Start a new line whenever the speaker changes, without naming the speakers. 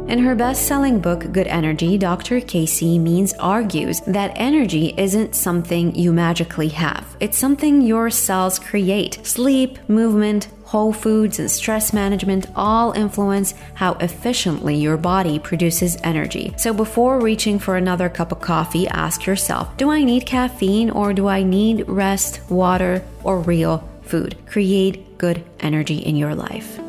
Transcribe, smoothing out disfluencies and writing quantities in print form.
In her best-selling book, Good Energy, Dr. Casey Means argues that energy isn't something you magically have. It's something your cells create. Sleep, movement, whole foods, and stress management all influence how efficiently your body produces energy. So before reaching for another cup of coffee, ask yourself, do I need caffeine or do I need rest, water, or real food? Create good energy in your life.